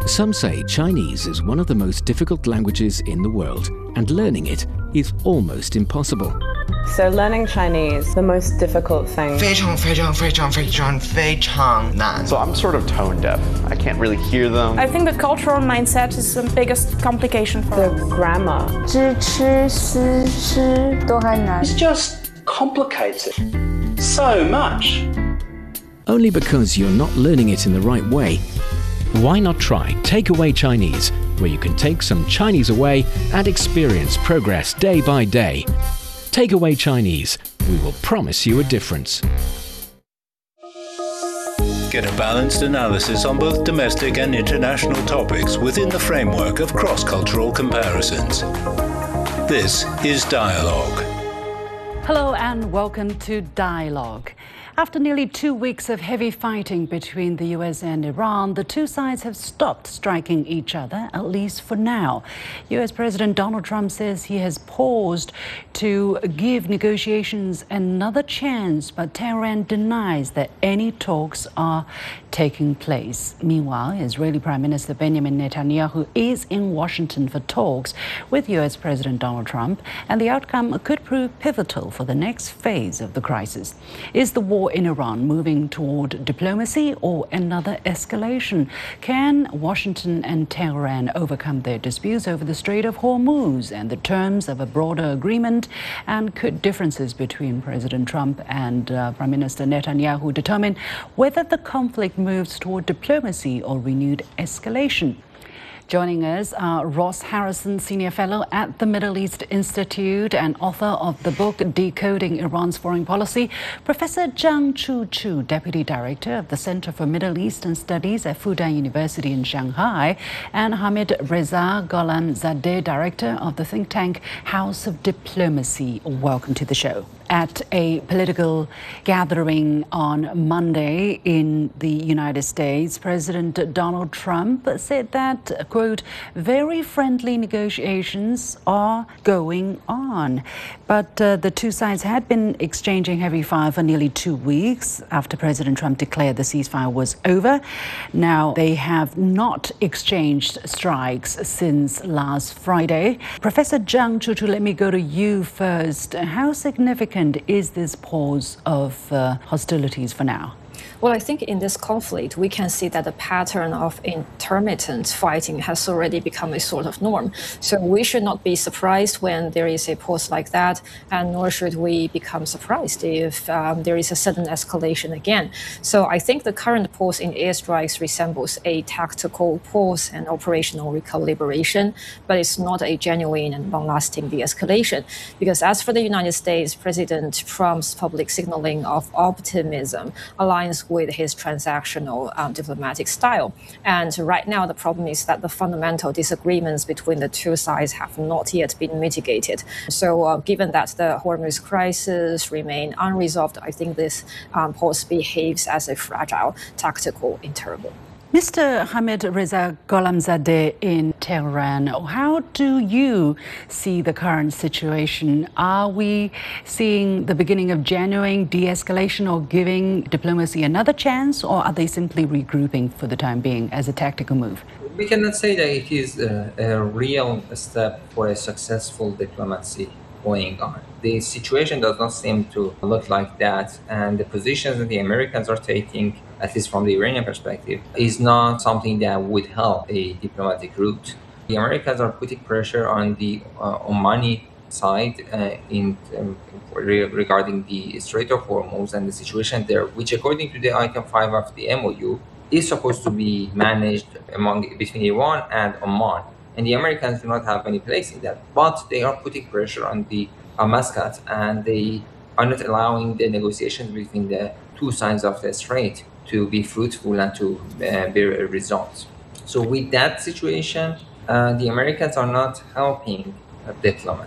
Some say Chinese is one of the most difficult languages in the world, and learning it is almost impossible. So learning Chinese, the most difficult thing. 非常非常非常非常非常难. So I'm sort of tone deaf. I can't really hear them. I think the cultural mindset is the biggest complication for The us. grammar. 知吃思诗都还难。 It's just complicated so much. Only because you're not learning it in the right way. Why not try Takeaway Chinese, where you can take some Chinese away and experience progress day by day. Takeaway Chinese. We will promise you a difference. Get a balanced analysis on both domestic and international topics within the framework of cross-cultural comparisons. This is Dialogue. Hello and welcome to Dialogue. After nearly 2 weeks of heavy fighting between the US and Iran, the two sides have stopped striking each other, at least for now. US President Donald Trump says he has paused to give negotiations another chance, but Tehran denies that any talks are taking place. Meanwhile, Israeli Prime Minister Benjamin Netanyahu is in Washington for talks with US President Donald Trump, and the outcome could prove pivotal for the next phase of the crisis. Is the war in Iran moving toward diplomacy or another escalation? Can Washington and Tehran overcome their disputes over the Strait of Hormuz and the terms of a broader agreement? And could differences between President Trump and Prime Minister Netanyahu determine whether the conflict moves toward diplomacy or renewed escalation? Joining us are Ross Harrison, Senior Fellow at the Middle East Institute and author of the book Decoding Iran's Foreign Policy, Professor Zhang Chuchu, Deputy Director of the Center for Middle Eastern Studies at Fudan University in Shanghai, and Hamid Reza Gholamzadeh, Director of the think tank House of Diplomacy. Welcome to the show. At a political gathering on Monday in the United States, President Donald Trump said that, quote, very friendly negotiations are going on. But the two sides had been exchanging heavy fire for nearly 2 weeks after President Trump declared the ceasefire was over. Now, they have not exchanged strikes since last Friday. Professor Zhang Chuchu, let me go to you first. How significant is this pause of hostilities for now? Well, I think in this conflict, we can see that the pattern of intermittent fighting has already become a sort of norm. So we should not be surprised when there is a pause like that, and nor should we become surprised if there is a sudden escalation again. So I think the current pause in airstrikes resembles a tactical pause and operational recalibration, but it's not a genuine and long-lasting de-escalation. Because as for the United States, President Trump's public signaling of optimism aligns with his transactional diplomatic style. And right now, the problem is that the fundamental disagreements between the two sides have not yet been mitigated. So given that the Hormuz crisis remain unresolved, I think this pause behaves as a fragile tactical interval. Mr. Hamid Reza Gholamzadeh in Tehran, how do you see the current situation? Are we seeing the beginning of genuine de-escalation or giving diplomacy another chance, or are they simply regrouping for the time being as a tactical move? We cannot say that it is a real step for a successful diplomacy going on. The situation does not seem to look like that, and the positions that the Americans are taking, at least from the Iranian perspective, is not something that would help a diplomatic route. The Americans are putting pressure on the Omani side regarding the Strait of Hormuz and the situation there, which according to the item 5 of the MOU is supposed to be managed between Iran and Oman. And the Americans do not have any place in that, but they are putting pressure on the Muscat, and they are not allowing the negotiations between the two sides of the strait to be fruitful and to bear results. So with that situation, the Americans are not helping diplomacy.